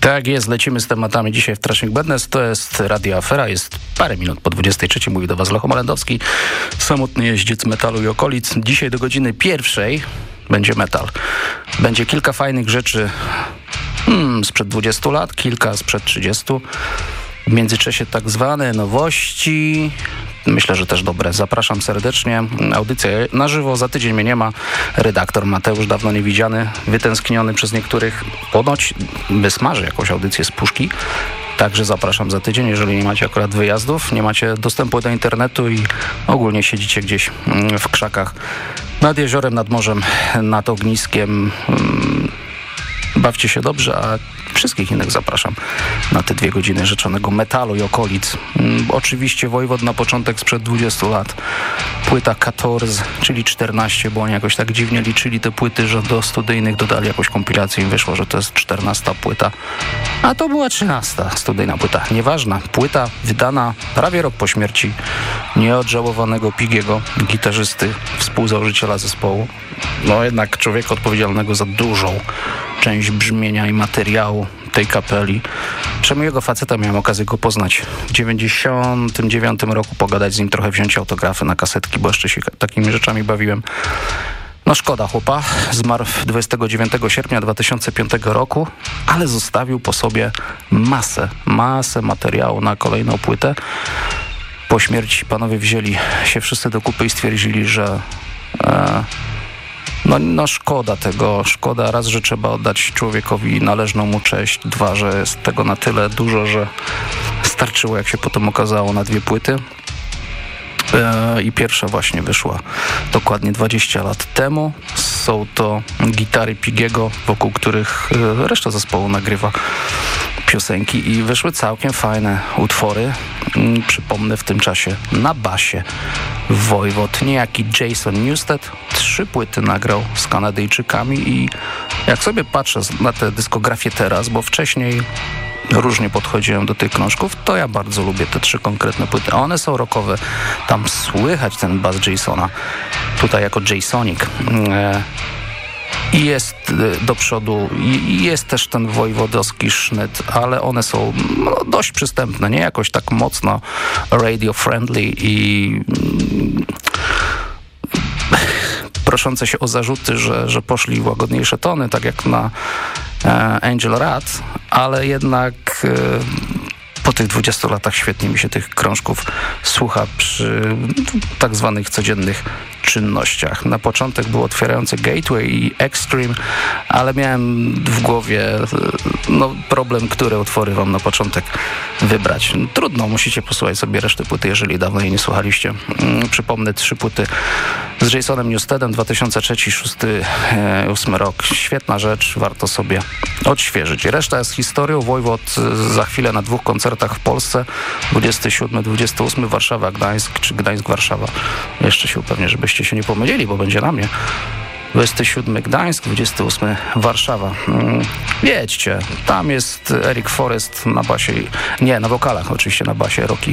Tak jest, lecimy z tematami dzisiaj w Trashing Badness. To jest Radio Afera, jest parę minut po 23. Mówi do was Lech Malendowski, samotny jeździec metalu i okolic. Dzisiaj do godziny 1:00 będzie metal. Będzie kilka fajnych rzeczy sprzed 20 lat, kilka sprzed 30. W międzyczasie tak zwane nowości. Myślę, że też dobre. Zapraszam serdecznie. Audycja na żywo. Za tydzień mnie nie ma. Redaktor Mateusz, dawno niewidziany, wytęskniony przez niektórych. Ponoć wysmaży jakąś audycję z puszki. Także zapraszam za tydzień, jeżeli nie macie akurat wyjazdów, nie macie dostępu do internetu i ogólnie siedzicie gdzieś w krzakach nad jeziorem, nad morzem, nad ogniskiem. Bawcie się dobrze, a wszystkich innych zapraszam na te 2 godziny rzeczonego metalu i okolic. Oczywiście Wojwod na początek sprzed 20 lat. Płyta 14, czyli 14, bo oni jakoś tak dziwnie liczyli te płyty, że do studyjnych dodali jakąś kompilację i wyszło, że to jest 14 płyta. A to była 13 studyjna płyta. Nieważna. Płyta wydana prawie rok po śmierci nieodżałowanego Pigiego, gitarzysty, współzałożyciela zespołu. No jednak człowieka odpowiedzialnego za dużą część brzmienia i materiału tej kapeli. Przemiłego faceta, miałem okazję go poznać w 99 roku, pogadać z nim trochę, wziąć autografy na kasetki, bo jeszcze się takimi rzeczami bawiłem. No szkoda chłopa, zmarł 29 sierpnia 2005 roku, ale zostawił po sobie masę materiału na kolejną płytę. Po śmierci panowie wzięli się wszyscy do kupy i stwierdzili, że No szkoda tego, szkoda raz, że trzeba oddać człowiekowi należną mu cześć, 2, że jest tego na tyle dużo, że starczyło, jak się potem okazało, na 2 płyty. I pierwsza właśnie wyszła dokładnie 20 lat temu. Są to gitary Pigiego, wokół których reszta zespołu nagrywa piosenki i wyszły całkiem fajne utwory. Przypomnę, w tym czasie na basie Wojwod, niejaki Jason Newsted 3 płyty nagrał z Kanadyjczykami i jak sobie patrzę na tę dyskografię teraz, bo wcześniej różnie podchodziłem do tych krążków, to ja bardzo lubię te 3 konkretne płyty. One są rockowe, tam słychać ten bas Jasona, tutaj jako Jasonic. I jest do przodu, i jest też ten wojwodowski sznyt, ale one są dość przystępne, nie jakoś tak mocno radio-friendly i proszące się o zarzuty, że poszli w łagodniejsze tony, tak jak na Angel Rat, ale jednak po tych 20 latach świetnie mi się tych krążków słucha przy tak zwanych codziennych czynnościach. Na początek był otwierający Gateway i Extreme, ale miałem w głowie problem, które utwory wam na początek wybrać. Trudno, musicie posłuchać sobie reszty płyty, jeżeli dawno jej nie słuchaliście. Przypomnę 3 płyty z Jasonem Newstedem, 2003, 2006, 2008 rok. Świetna rzecz, warto sobie odświeżyć. Reszta jest historią. Wojwod za chwilę na 2 koncertach w Polsce, 27, 28 Warszawa, Gdańsk, czy Gdańsk, Warszawa. Jeszcze się upewnię, żebyście się nie pomylili, bo będzie na mnie. 27 Gdańsk, 28 Warszawa. Jedźcie, tam jest Eric Forrest na basie, nie, na wokalach oczywiście, na basie Rocky.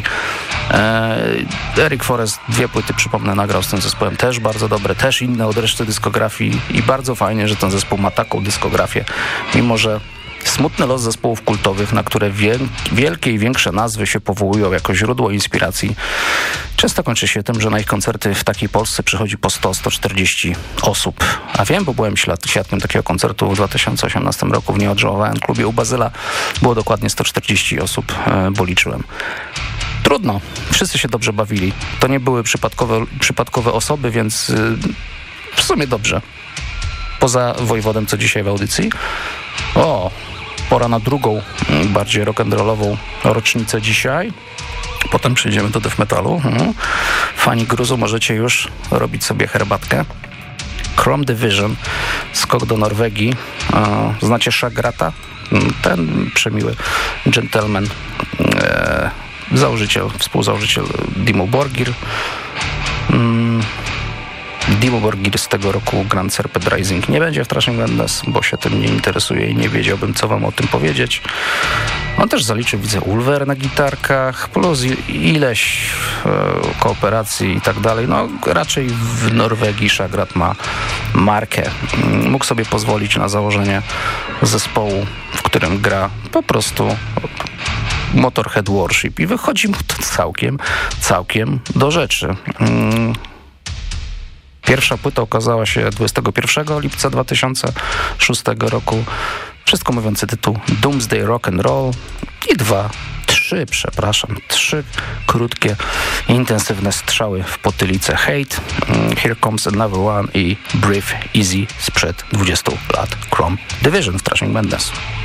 Eric Forrest 2 płyty, przypomnę, nagrał z tym zespołem, też bardzo dobre, też inne od reszty dyskografii i bardzo fajnie, że ten zespół ma taką dyskografię, mimo że smutny los zespołów kultowych, na które wielkie i większe nazwy się powołują jako źródło inspiracji, często kończy się tym, że na ich koncerty w takiej Polsce przychodzi po 100-140 osób. A wiem, bo byłem świadkiem takiego koncertu w 2018 roku w nieodżałowanym klubie u Bazyla. Było dokładnie 140 osób, bo liczyłem. Trudno. Wszyscy się dobrze bawili. To nie były przypadkowe osoby, więc w sumie dobrze. Poza Wojwodem, co dzisiaj w audycji. Pora na drugą, bardziej rock'n'rollową rocznicę dzisiaj. Potem przejdziemy do death metalu. Fani gruzu, możecie już robić sobie herbatkę. Chrome Division, skok do Norwegii. Znacie Shagrata? Ten przemiły gentleman, współzałożyciel Dimmu Borgir. Dimmu Borgir z tego roku Grand Serpent Rising nie będzie w Trashing Badness, bo się tym nie interesuje i nie wiedziałbym, co wam o tym powiedzieć. On też zaliczył, widzę, Ulver na gitarkach, plus ileś kooperacji i tak dalej. No raczej w Norwegii Shagrat ma markę. Mógł sobie pozwolić na założenie zespołu, w którym gra po prostu Motorhead Worship i wychodzi mu to całkiem do rzeczy. Pierwsza płyta ukazała się 21 lipca 2006 roku. Wszystko mówiący tytuł Doomsday Rock and Roll i trzy krótkie, intensywne strzały w potylicę Hate, Here Comes Another One i Breathe Easy sprzed 20 lat Chrome Division w Thrashing Madness.